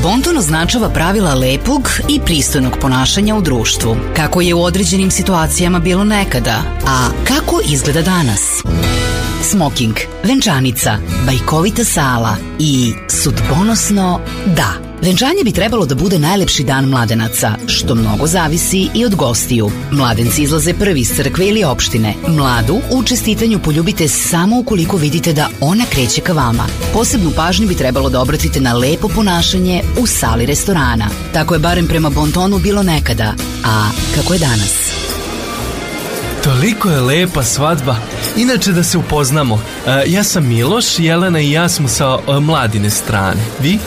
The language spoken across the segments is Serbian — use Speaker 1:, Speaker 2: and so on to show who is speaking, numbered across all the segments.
Speaker 1: Bonton označava pravila lepog i pristojnog ponašanja u društvu, kako je u određenim situacijama bilo nekada, a kako izgleda danas. Smoking, venčanica, bajkovita sala i sudbonosno da. Venčanje bi trebalo da bude najlepši dan mladenaca, što mnogo zavisi i od gostiju. Mladenci izlaze prvi iz crkve ili opštine. Mladu u čestitanju poljubite samo ukoliko vidite da ona kreće ka vama. Posebnu pažnju bi trebalo da obratite na lepo ponašanje u sali restorana. Tako je barem prema Bontonu bilo nekada, a kako je danas?
Speaker 2: Toliko je lepa svadba. Inače da se upoznamo, ja sam Miloš, Jelena i ja smo sa Mladine strane. Vi?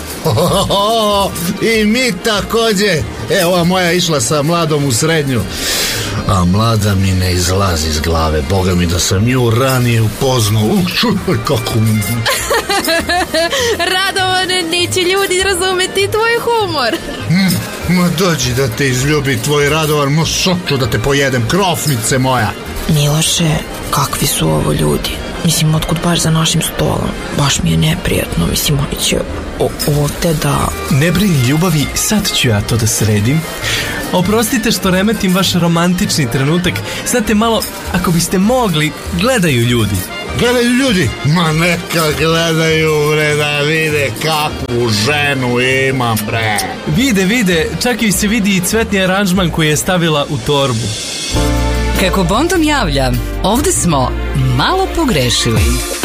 Speaker 3: I mi takođe. Ova moja išla sa Mladom u srednju, a Mlada mi ne izlazi iz glave. Boga mi da sam nju ranije upoznao. Kako...
Speaker 4: Radovane, neće ljudi razumeti tvoj humor.
Speaker 3: Ma dođi da te izljubi tvoj Radovan, ma šoću da te pojedem, krofnice moja.
Speaker 5: Miloše, kakvi su ovo ljudi? Mislim, otkud baš za našim stolom? Baš mi je neprijatno, mislim, oni će ovde da...
Speaker 2: Ne brini ljubavi, sad ću ja to da sredim. Oprostite što remetim vaš romantični trenutak. Znate, malo, ako biste mogli, gledaju ljudi.
Speaker 3: Gledaju ljudi? Ma neka gledaju, bre, da vide kakvu ženu imam, bre.
Speaker 2: Vide, čak i se vidi i cvetni aranžman koji je stavila u torbu.
Speaker 1: Kako Bonton javlja, ovde smo malo pogrešili.